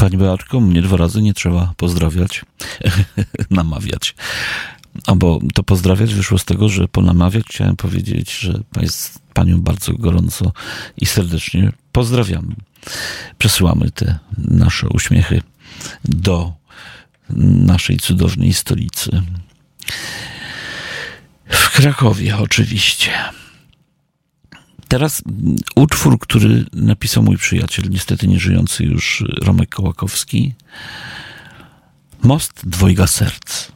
Pani Beatko, mnie 2 razy nie trzeba pozdrawiać, namawiać. Bo to pozdrawiać wyszło z tego, że ponamawiać chciałem powiedzieć, że panią bardzo gorąco i serdecznie pozdrawiamy. Przesyłamy te nasze uśmiechy do naszej cudownej stolicy. W Krakowie oczywiście. Teraz utwór, który napisał mój przyjaciel, niestety nieżyjący już Romek Kołakowski. Most dwojga serc.